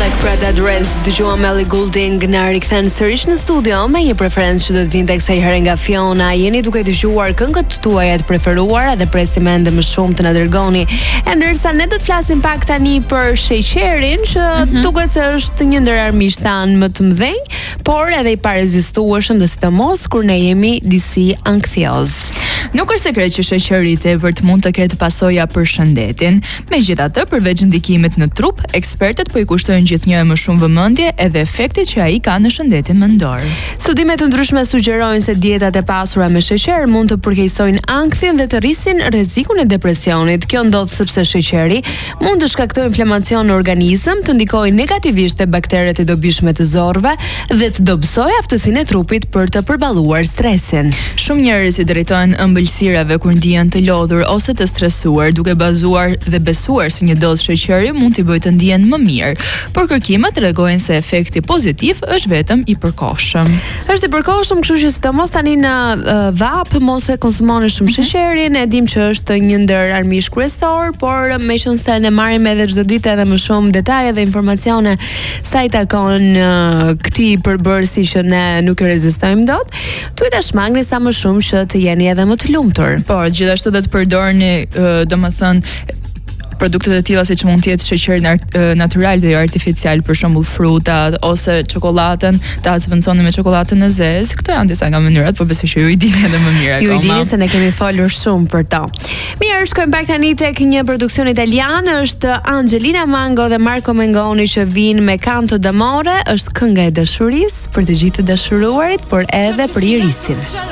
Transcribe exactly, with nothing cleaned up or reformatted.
Widespread Address, dëgjuam Ellie Goulding na rikthen sërish në studio me një preferencë që do të vinte kësaj here nga Fiona. Jeni duke dëgjuar këngët tuaja të preferuara dhe presim ende më shumë të na dërgoni. E ndërsa ne do të flasim pak tani për sheqerin, që mm-hmm. duket se është një ndër armiqtë tan më të mëdhenj, por edhe i parezistueshëm dhe sidomos kur ne jemi disi anksios. Nuk është sekret që sheqeri i tepërt mund të ketë pasoja për shëndetin. Megjithatë, përveç ndikimit në trup, ekspertët po i kushtojnë gjithnjë më shumë vëmendje edhe efektit që ai ka në shëndetin mendor. Studime të ndryshme sugjerojnë se dietat e pasura me sheqer mund të përkeqësojnë ankthjen dhe të rrisin rrezikun e depresionit. Kjo ndodh sepse sheqeri mund të shkaktojë inflamacion në organizëm, të ndikojë negativisht te bakteret e dobishme të zorrve dhe të dobësojë aftësinë e trupit për të përballuar stresin. Shumë njerëz i drejtojnë ëmbëlsirave kur ndihen të lodhur ose të stresuar, duke bazuar dhe besuar se një dozë sheqeri mund t'i bëjë të ndihen më mirë. Por kërkimet tregojnë se efekti pozitiv është vetëm i përkohshëm. Është i përkohshëm, kështu që sidomos tani në uh, vap mos e konsumoni shumë mm-hmm. sheqerin. E dim që është një ndër armiq kryesor, por meqense ne marrim edhe çdo ditë edhe më shumë detaje dhe informacione sa i takon uh, këtij përbërësi që ne nuk e rezistojmë dot, tuaj ta shmangni sa më shumë që të jeni edhe më të lumtur. Po, gjithashtu do të përdorni, uh, domethënë produktet e tilla siç mund të jetë sheqeri natyral dhe jo artificial, për shembull frutat ose çokoladën, ta zvendçoni me çokoladën e zezë. Këto janë disa nga mënyrat, por besoj që ju i dini edhe më mirë akoma. Ju i dini se ne kemi folur shumë për to. Mirë, shkojmë pak tani tek një produksion italian, është Angelina Mango dhe Marco Mengoni që vinë me Canto d'amore, është kënga e dashurisë për të gjithë të dashuruarit, por edhe për irisin.